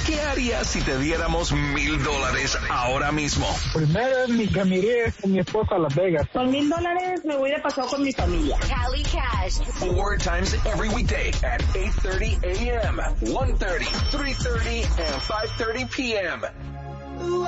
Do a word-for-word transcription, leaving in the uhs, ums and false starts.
¿Qué harías si te diéramos mil dólares ahora mismo? Primero mi, que me iría con mi esposa a Las Vegas. Con mil dólares me voy de paseo con mi familia. Cali Cash. Four times every weekday at eight thirty a.m., one thirty, three thirty, and five thirty p.m.